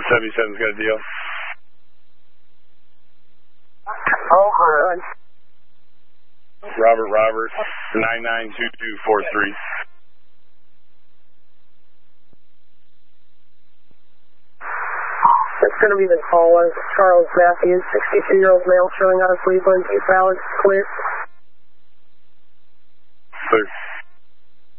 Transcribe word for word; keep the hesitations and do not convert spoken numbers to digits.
seventy-seven's got a deal. Over. Robert, Robert, nine nine two two four three. It's going to be the caller, Charles Matthews, sixty-two-year-old male showing out of Cleveland, two pallets, clear. Clear.